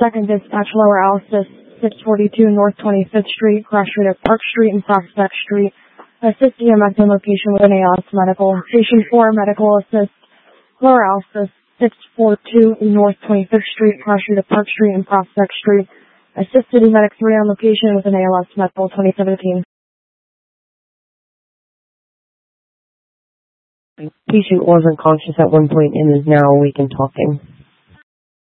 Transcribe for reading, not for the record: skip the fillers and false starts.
2nd Dispatch, Lower Alsace, 642 North 25th Street, cross street at Park Street and Prospect Street. Assist EMS in location with an ALS Medical. Station 4, Medical Assist, Lower Alsace, 642 North 25th Street, cross street at Park Street and Prospect Street. Assist City Medic 3 on location with an ALS Medical 2017. Patient was unconscious at one point and is now awake and talking.